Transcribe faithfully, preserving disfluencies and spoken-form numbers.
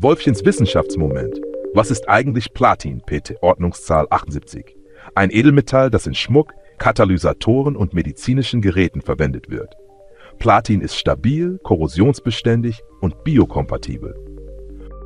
Wolfchens Wissenschaftsmoment. Was ist eigentlich Platin, P T, Ordnungszahl achtundsiebzig? Ein Edelmetall, das in Schmuck, Katalysatoren und medizinischen Geräten verwendet wird. Platin ist stabil, korrosionsbeständig und biokompatibel.